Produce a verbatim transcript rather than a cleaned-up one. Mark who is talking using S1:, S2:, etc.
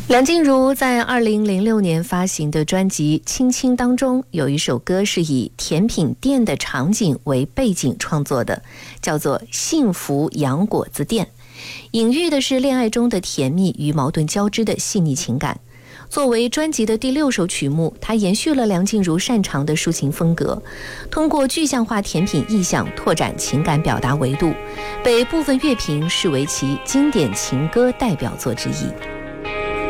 S1: 梁静茹在二零零六年发行的专辑《亲亲》当中，有一首歌是以甜品店的场景为背景创作的，叫做《幸福洋果子店》，隐喻的是恋爱中的甜蜜与矛盾交织的细腻情感。作为专辑的第六首曲目，它延续了梁静茹擅长的抒情风格，通过具象化甜品意象拓展情感表达维度，被部分乐评视为其经典情歌代表作之一。